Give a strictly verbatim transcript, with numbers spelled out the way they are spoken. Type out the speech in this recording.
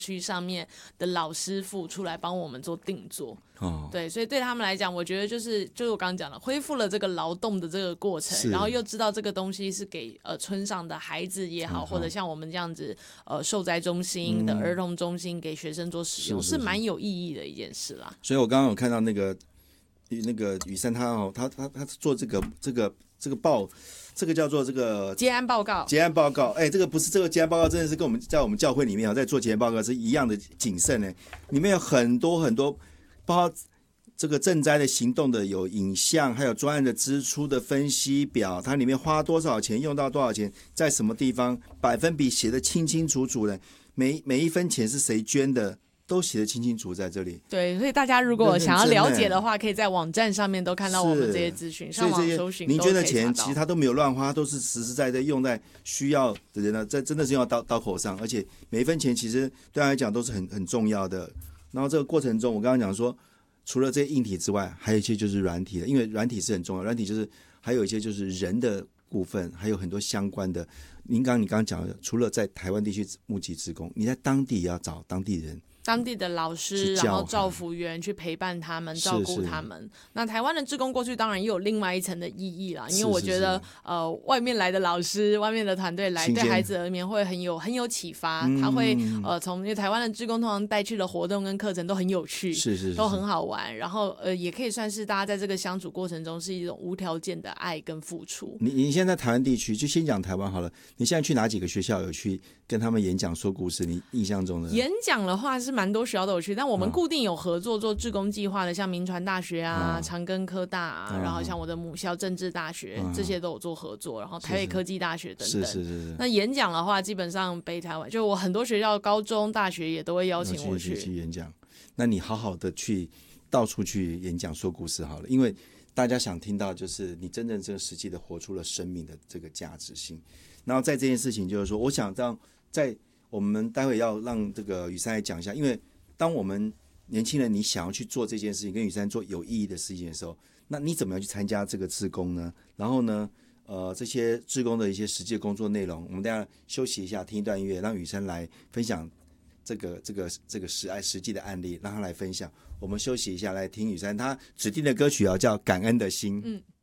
区上面的老师傅出来帮我们做定做。 哦， 对，所以对他们来讲，我觉得就是就是我刚刚讲的，恢复了这个劳动的这个过程，然后又知道这个东西是给呃村上的孩子也好，或者像我们这样子呃受灾中心的儿童中心给学生做使用， 是是是是蛮有意义的一件事啦。 所以我刚刚有看到那个那个雨珊他哦，他他他做这个这个这个报。这个叫做这个结案报告， 结案报告，哎，这个不是这个结案报告，真的是跟我们在我们教会里面啊，在做结案报告是一样的谨慎呢。里面有很多很多，包括这个赈灾的行动的有影像，还有专案的支出的分析表，它里面花多少钱，用到多少钱，在什么地方，百分比写得清清楚楚的，每每一分钱是谁捐的。都写得清清楚在这里。 对，所以大家如果想要了解的话，可以在网站上面都看到我们这些资讯，上网搜寻都可以查到。 您捐的钱其实他都没有乱花，都是实实在在用在需要的人呢，这真的是用到刀口上，而且每一分钱其实对他来讲都是很很重要的。然后这个过程中，我刚刚讲说，除了这些硬体之外，还有一些就是软体的，因为软体是很重要，软体就是还有一些就是人的部分，还有很多相关的。您刚刚你刚刚讲的，除了在台湾地区募集志工，你在当地也要找当地人。 当地的老师，然后照服员去陪伴他们，照顾他们。那台湾的志工过去当然也有另外一层的意义啦，因为我觉得呃，外面来的老师，外面的团队来，对孩子而言会很有很有启发。嗯、他会呃，从因为台湾的志工通常带去的活动跟课程都很有趣， 是是是都很好玩。然后呃，也可以算是大家在这个相处过程中是一种无条件的爱跟付出。 你你现在在台湾地区，就先讲台湾好了。你现在去哪几个学校有去跟他们演讲说故事？你印象中的演讲的话是蛮多学校都有去，但我们固定有合作做志工计划的，像铭传大学啊、哦、长庚科大啊、哦，然后像我的母校政治大学、哦、这些都有做合作，然后台北科技大学等等。 是是是是。 那演讲的话，基本上北台湾就我很多学校、高中、大学也都会邀请我去去演讲。那你好好的去到处去演讲说故事好了，因为大家想听到就是你真正这个实际的活出了生命的这个价值性。然后在这件事情就是说，我想让在我们待会要让这个雨珊来讲一下，因为当我们年轻人你想要去做这件事情，跟雨珊做有意义的事情的时候，那你怎么样去参加这个志工呢？然后呢，呃，这些志工的一些实际的工作内容，我们大家休息一下，听一段音乐，让雨珊来分享这个这个这个实实际的案例，让他来分享。我们休息一下，来听雨珊她指定的歌曲啊，叫《感恩的心》。嗯。